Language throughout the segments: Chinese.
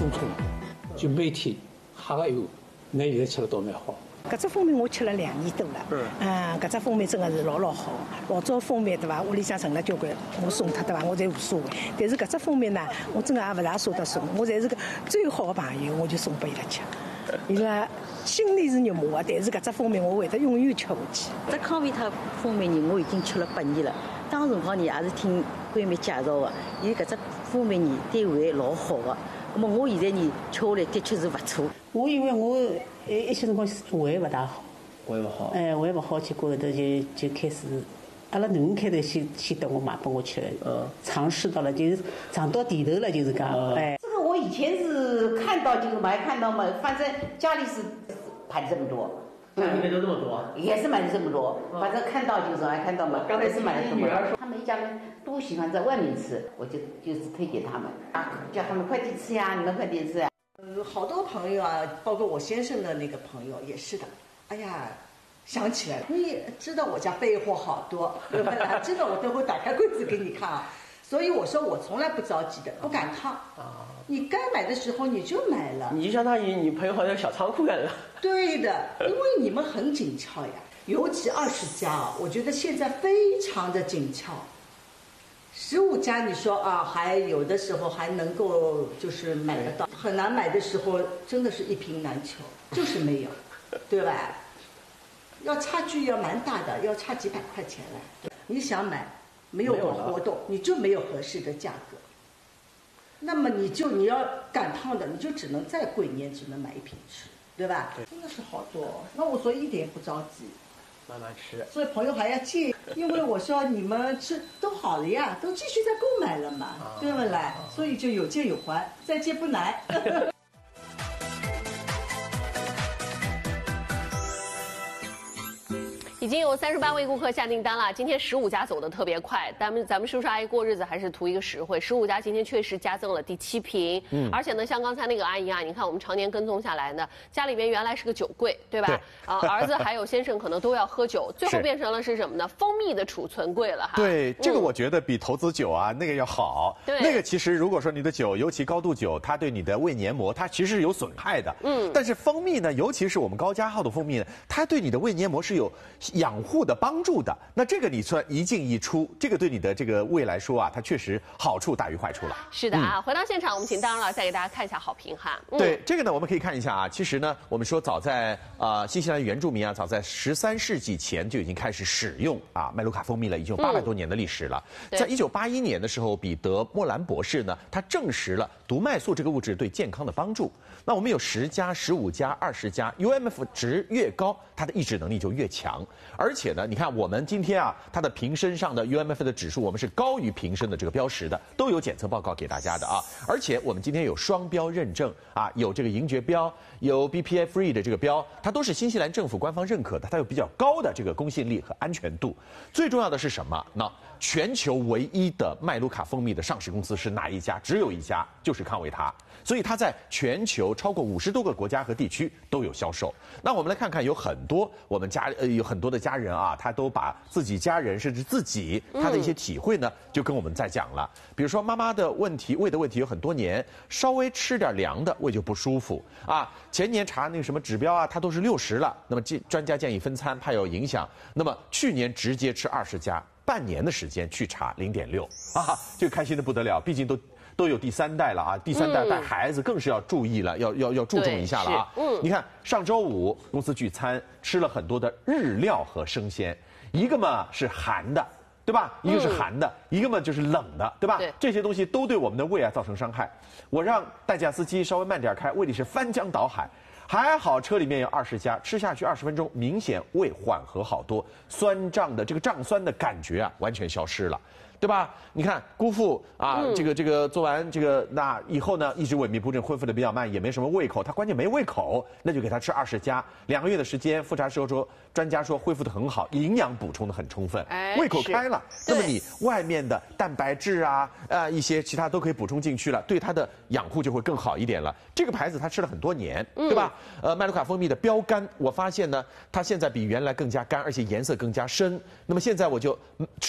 补充，就每天喝个油，那现在吃了倒蛮好。 搿只蜂蜜我吃了2年多了，搿只蜂蜜真的是老好。老早蜂蜜对伐？屋里向剩了交关，我送脱对伐？我侪无所谓。但是搿只蜂蜜呢，我真的也勿大舍得送，我侪是个最好的朋友，我就送拨伊拉吃。伊拉心里是肉麻的，但是搿只蜂蜜我会得永远吃下去。 这康维他蜂蜜呢，我已经吃了8年了。当辰光呢，也是听闺蜜介绍的，伊搿只蜂蜜呢对胃老好的。那么我现在呢吃下来的确是勿错。 我因为我一些辰光胃勿大好， 胃勿好， 胃勿好，结果后头就开始，阿拉囡恩开头先等我买拨我吃，尝试到了，就是尝到甜头了，就是讲，这个我以前是看到就是买，看到嘛，反正家里是买这么多。 家里面都这么多， 也是买了这么多，反正看到就是看到嘛。刚才是买了这么多，他们一家人都喜欢在外面吃，我就是推荐他们，叫他们快点吃呀，你们快点吃呀。 好多朋友啊，包括我先生的那个朋友也是的。哎呀，想起来了，你知道我家备货好多，对吧？真的我都会打开柜子给你看啊。所以我说我从来不着急的，不赶趟啊。你该买的时候你就买了， 你就相当于你朋友好像小仓库一样的。 对的，因为你们很紧俏呀，尤其20家啊，我觉得现在非常的紧俏。15家你说啊，还有的时候还能够就是买得到，很难买的时候真的是一瓶难求，就是没有，对吧？要差距要蛮大的，要差几百块钱来。你想买？没有活动，你就没有合适的价格，那么你要赶趟的，你就只能再贵，你也只能买一瓶吃，对吧？真的是好多，那我所以一点也不着急， 慢慢吃。 所以朋友还要借，因为我说你们吃都好了呀，都继续在购买了嘛，对不啦？所以就有借有还，再借不难。 已经有38位顾客下订单了，今天15家走得特别快，咱们叔叔阿姨过日子还是图一个实惠。15家今天确实加增了第7瓶，而且呢，像刚才那个阿姨啊，你看我们常年跟踪下来呢，家里边原来是个酒柜，对吧？对儿子还有先生可能都要喝酒，最后变成了是什么呢？蜂蜜的储存柜了哈。 对，这个我觉得比投资酒啊那个要好。对，那个其实如果说你的酒，尤其高度酒，它对你的胃黏膜它其实是有损害的。但是蜂蜜呢，尤其是我们高加号的蜂蜜呢，它对你的胃黏膜是有养护的帮助的，那这个你算一进一出，这个对你的这个胃来说啊，它确实好处大于坏处了。 是的啊，回到现场，我们请当然了再给大家看一下好评哈。 对这个呢，我们可以看一下啊，其实呢，我们说早在新西兰原住民啊，早在13世纪前就已经开始使用麦卢卡蜂蜜了，已经有800多年的历史了。在1981年的时候，彼得莫兰博士呢，他证实了毒麦素这个物质对健康的帮助。那我们有10家、15家、20家 ，UMF 值越高，它的抑制能力就越强。而且呢，你看我们今天啊，它的瓶身上的 UMF 的指数，我们是高于瓶身的这个标识的，都有检测报告给大家的啊。而且我们今天有双标认证啊，有这个银爵标，有 BPA Free 的这个标，它都是新西兰政府官方认可的，它有比较高的这个公信力和安全度。最重要的是什么？那全球唯一的麦卢卡蜂蜜的上市公司是哪一家？只有一家，就是康维他。所以它在全球超过50多个国家和地区都有销售。那我们来看看，有很多我们有很多的家人啊，他都把自己家人甚至自己他的一些体会呢，就跟我们在讲了。比如说妈妈的问题，胃的问题有很多年，稍微吃点凉的胃就不舒服啊。前年查那个什么指标啊，它都是60了，那么专家建议分餐，怕有影响。那么去年直接吃20家，半年的时间去查0.6啊，这个开心的不得了，毕竟都有第3代了啊，第3代带孩子更是要注意了，要注重一下了啊。你看上周5公司聚餐吃了很多的日料和生鲜，一个嘛是寒的，对吧？一个是寒的，一个嘛就是冷的，对吧？这些东西都对我们的胃啊造成伤害。我让代驾司机稍微慢点开，胃里是翻江倒海。还好车里面有20家，吃下去20分钟，明显胃缓和好多，酸胀的这个胀酸的感觉啊完全消失了。对吧？你看姑父啊，这个做完这个，那以后呢，一直萎靡不振，恢复的比较慢，也没什么胃口。他关键没胃口，那就给他吃20家，2个月的时间，复查时候说，专家说恢复的很好，营养补充的很充分，胃口开了，那么你外面的蛋白质啊，一些其他都可以补充进去了，对它的养护就会更好一点了。这个牌子他吃了很多年，对吧？麦卢卡蜂蜜的标杆，我发现呢，它现在比原来更加干，而且颜色更加深。那么现在我就吃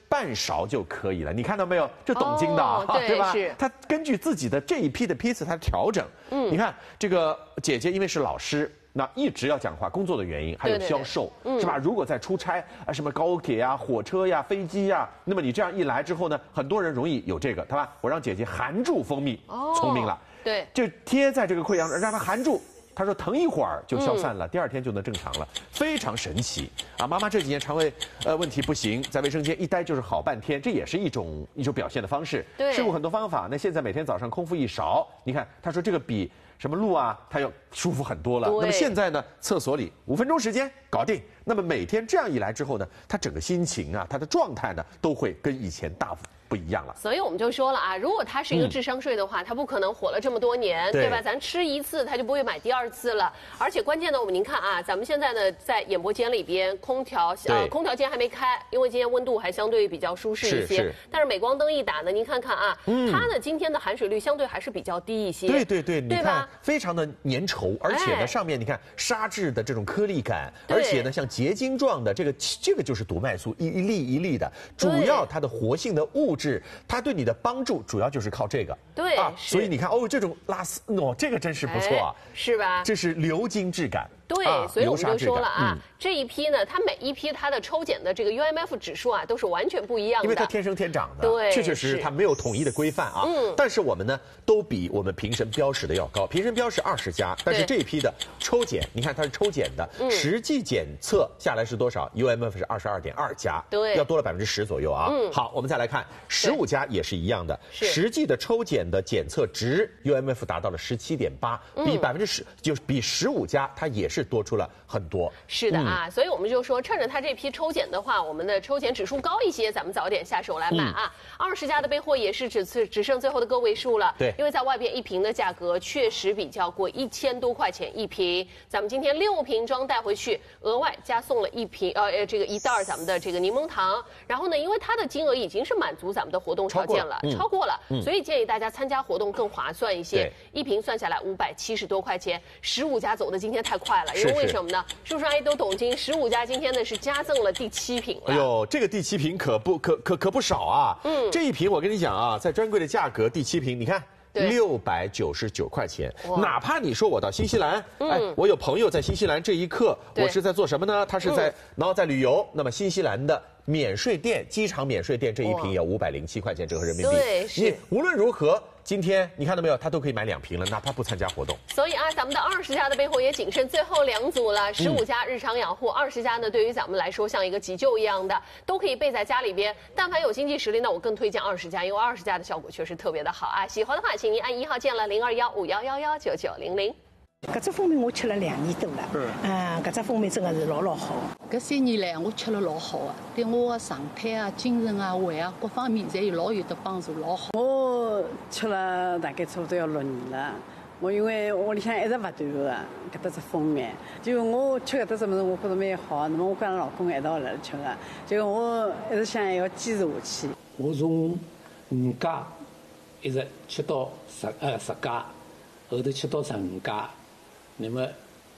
半勺就可以了。你看到没有？这懂经的啊，对吧？ 是。 他根据自己的这一批的批次，他调整。你看这个姐姐因为是老师。那一直要讲话，工作的原因，还有销售，是吧？如果在出差啊，什么高铁呀、火车呀、飞机呀，那么你这样一来之后呢，很多人容易有这个，对吧？我让姐姐含住蜂蜜，聪明了， 对， 就贴在这个溃疡，让它含住。他说疼一会儿就消散了，第二天就能正常了，非常神奇啊！妈妈这几年肠胃问题不行，在卫生间一待就是好半天，这也是一种表现的方式。 对， 试过很多方法，那现在每天早上空腹一勺，你看他说这个比什么露啊，他要舒服很多了。那么现在呢，厕所里5分钟时间搞定。那么每天这样一来之后呢，他整个心情啊，他的状态呢，都会跟以前大不一样了。 所以我们就说了啊，如果他是一个智商税的话，他不可能活了这么多年，对吧？咱吃一次，他就不会买第二次了。而且关键的，您看啊，咱们现在呢在演播间里边，空调间还没开，因为今天温度还相对比较舒适一些。但是镁光灯一打呢，您看看啊，它呢今天的含水率相对还是比较低一些。 对，你看非常的粘稠，而且呢上面你看纱质的这种颗粒感，而且呢像结晶状的这个就是毒麦素，一粒一粒的，主要它的活性的物质，它对你的帮助主要就是靠这个。 对啊， 所以你看这种拉丝这个真是不错啊， 是吧？ 这是流金质感。 对，所以我们就说了啊，这一批呢，它每一批它的抽检的这个 UMF 指数啊，都是完全不一样的， 因为它天生天长的， 对， 确实它没有统一的规范啊。但是我们呢，都比我们评审标识的要高，评审标识20加，但是这一批的抽检，你看它是抽检的，实际检测下来是多少 ？UMF 是22.2加， 对， 要多了10%左右啊。好，我们再来看15加也是一样的，实际的抽检的检测值 UMF 达到了17.8，比10%就是比15加它也是多出了很多。 是的啊，所以我们就说，趁着它这批抽检的话，我们的抽检指数高一些，咱们早点下手来买啊。20加的备货也是只剩最后的个位数了。 对， 因为在外边一瓶的价格确实比较贵，1000多块钱一瓶。咱们今天6瓶装带回去，额外加送了一瓶这个1袋咱们的这个柠檬糖。然后呢，因为它的金额已经是满足咱们的活动条件了，超过了，所以建议大家参加活动更划算一些。一瓶算下来570多块钱，15加走的今天太快了，因为为什么呢？叔叔阿姨都懂经，15加今天呢是加赠了第7瓶了。 哎呦，这个第7瓶可不少啊！这一瓶我跟你讲啊，在专柜的价格第7瓶，你看。699块钱，哪怕你说我到新西兰，我有朋友在新西兰，这一刻我是在做什么呢？他是在旅游，那么新西兰的免税店，机场免税店这一瓶要507块钱折合人民币。 对， 你无论如何，今天你看到没有，他都可以买2瓶了，哪怕不参加活动。 所以啊，咱们的20加的备货也仅剩最后2组了，15加日常养护，20加呢对于咱们来说像一个急救一样的，都可以备在家里边。但凡有经济实力，那我更推荐20加，因为20加的效果确实特别的好啊。喜欢的话，请您按1号键了021511199900。 搿只蜂蜜我吃了2年多了，搿只蜂蜜真的是老好。 搿3年来我吃了老好的，对我的状态啊、精神啊、胃啊各方面侪有老有的帮助，老好。 我吃了大概差不多要6年了。我因为屋里向一直勿断个搿搭只蜂蜜，就我吃搿搭只物事，我觉着蛮好。那么我跟老公一道来吃个，就我一直想要坚持下去。 我从5加一直吃到10加，后头吃到15加。那么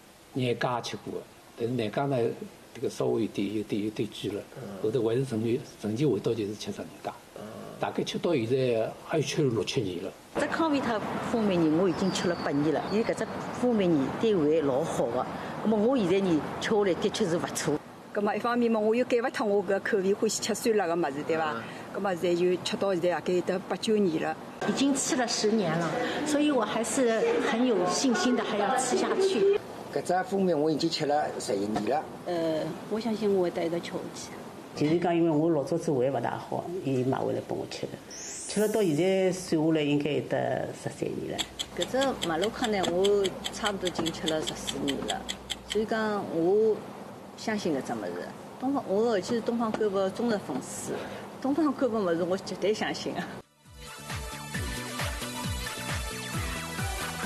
9加也吃过，但是9加呢，这个稍微有点贵了。后头还是成绩回到就是吃15加，大概吃到现在还有吃了6、7年了。 这康维他蜂蜜呢，我已经吃了8年了。因为搿只蜂蜜呢对胃老好的，那么我现在呢吃下来的确是不错。 咁么一方面嘛，我又改勿脱我搿口味，欢喜吃酸辣的物事，对伐？咁么现在就吃到现在大概有得8、9年了。 已经吃了10年了，所以我还是很有信心的，还要吃下去。 搿只蜂蜜我已经吃了11年了。 我相信我会得一直吃下去。 就是讲，因为我老早子胃勿大好，伊买回来拨我吃的，吃了到现在算下来应该有得13年了。 搿只马洛卡呢，我差不多已经吃了14年了，所以讲我相信搿只物事。我而且是东方干物忠实粉丝，东方干物物事我绝对相信啊。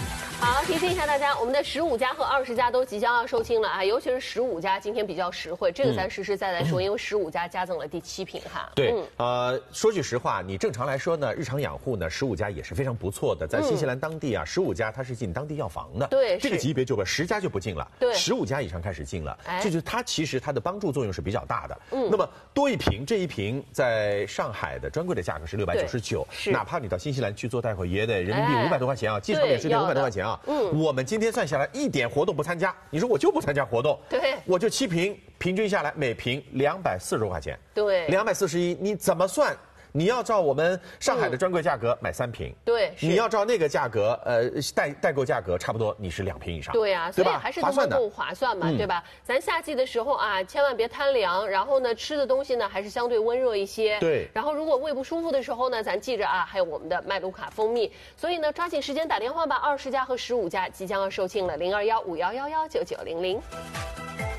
好，提醒一下大家，我们的15加和20加都即将要售罄了啊，尤其是15加今天比较实惠，这个咱实实在在说，因为15加加赠了第7瓶哈。 对，说句实话，你正常来说呢，日常养护呢，15加也是非常不错的，在新西兰当地啊，15加它是进当地药房的， 对， 这个级别就10加就不进了， 对 ，15加以上开始进了，就是它其实它的帮助作用是比较大的。那么多一瓶，这一瓶在上海的专柜的价格是699，哪怕你到新西兰去做带回，也得人民币500多块钱啊，机场免税店500多块钱啊。我们今天算下来一点活动不参加，你说我就不参加活动， 对， 我就7瓶，平均下来每瓶240多块钱， 对 ，241，你怎么算？你要照我们上海的专柜价格买3瓶， 对， 你要照那个价格，代购价格差不多你是2瓶以上， 对啊，所以还是够划算嘛，对吧？咱夏季的时候啊，千万别贪凉，然后呢，吃的东西呢还是相对温热一些， 对。 然后如果胃不舒服的时候呢，咱记着啊，还有我们的麦卢卡蜂蜜，所以呢，抓紧时间打电话吧，20加和15加即将要售罄了，02151119900。